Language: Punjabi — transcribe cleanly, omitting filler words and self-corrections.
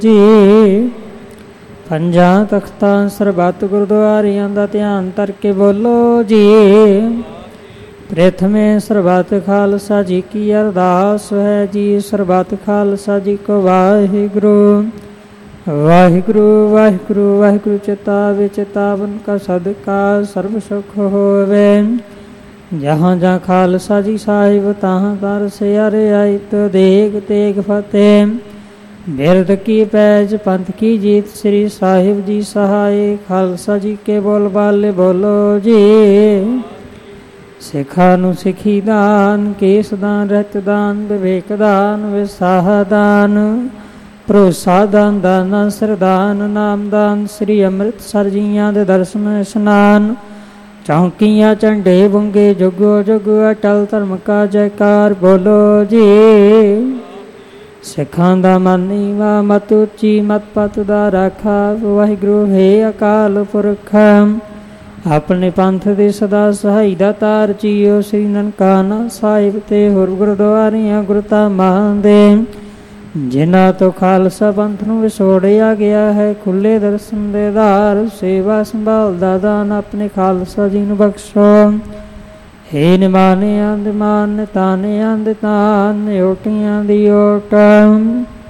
ਜੀ ਪੰਜਾਂ ਤਖਤਾਂ ਸਰਬੱਤ ਗੁਰਦੁਆਰਿਆਂ ਦਾ ਧਿਆਨ ਧਰ ਕੇ ਬੋਲੋ ਜੀ। ਪ੍ਰਥਮੇ ਸਰਬੱਤ ਖਾਲਸਾ ਜੀ ਕੀ ਅਰਦਾਸ ਹੈ ਜੀ। ਸਰਬੱਤ ਖਾਲਸਾ ਜੀ ਕੋ ਵਾਹਿਗੁਰੂ ਵਾਹਿਗੁਰੂ ਵਾਹਿਗੁਰੂ ਵਾਹਿਗੁਰੂ। ਚਿਤਾਵੇ ਚਿਤਾਵਨ ਕਾ ਸਦਕਾ ਸਰਬ ਸੁਖ ਹੋਵੇ। ਜਹਾਂ ਜਹਾਂ ਖਾਲਸਾ ਜੀ ਸਾਹਿਬ ਤਹਾਂ ਦਰ ਸਿਆਰੇ ਆਈ ਤੋ ਦੇਗ ਤੇਗ ਫਤਿਹ। ਬਿਰਦ ਕੀ ਪੈਜ ਪੰਥ ਕੀ ਜੀਤ ਸ੍ਰੀ ਸਾਹਿਬ ਜੀ ਸਹਾਏ। ਖਾਲਸਾ ਜੀ ਕੇ ਬੋਲ ਬਾਲੇ ਬੋਲੋ ਜੀ। ਸਿੱਖਾਂ ਨੂੰ ਸਿੱਖੀ ਦਾਨ, ਕੇਸ ਦਾਨ, ਰਹਿਤ ਦਾਨ, ਵਿਵੇਕ ਦਾਨ, ਵਿਸਾਹ ਦਾਨ, ਭਰੋਸਾ ਦਾਨ, ਦਾਨਾ ਸਰਦਾਨ, ਨਾਮਦਾਨ, ਸ੍ਰੀ ਅੰਮ੍ਰਿਤਸਰ ਜੀਆਂ ਦੇ ਦਰਸ਼ਨ ਇਸ਼ਨਾਨ, ਚੌਂਕੀਆਂ ਝੰਡੇ ਬੁੰਗੇ ਜੁਗੋ ਜੁਗ ਅਟਲ ਧਰਮ ਕਾ ਜੈਕਾਰ ਬੋਲੋ ਜੀ। ਸਿੱਖਾਂ ਦਾ ਮਨ ਨੀਵਾ ਮਤ ਉੱਚੀ ਮਤ ਪਤ ਦਾ ਰਾਖਾ। ਵਾਹਿਗੁਰੂ ਹੈ ਅਕਾਲ ਪੁਰਖ ਆਪਣੇ ਪੰਥ ਦੇ ਸਦਾ ਸਹਾਈ ਦਾ ਤਾਰ ਜੀਓ। ਸ੍ਰੀ ਨਨਕਾਣਾ ਸਾਹਿਬ ਤੇ ਹੋਰ ਗੁਰਦੁਆਰਿਆਂ ਗੁਰਧਾਮਾਂ ਦੇ ਜਿਨ੍ਹਾਂ ਤੋਂ ਖਾਲਸਾ ਪੰਥ ਨੂੰ ਵਿਛੋੜਿਆ ਗਿਆ ਹੈ ਖੁੱਲੇ ਦਰਸ਼ਨ ਦੇ ਦਾਰ। ਸੇਵਾ ਸੰਭਾਲ ਦਾ ਦਾਨ ਆਪਣੇ ਖਾਲਸਾ ਜੀ ਨੂੰ ਬਖਸ਼ੋ। ਹੇ ਨਿਮਾਨਿਆਂ ਦੇ ਮਾਨ, ਤਾਨਿਆਂ ਦੇ ਤਾਨ, ਓਟੀਆਂ ਦੀ ਓਟ,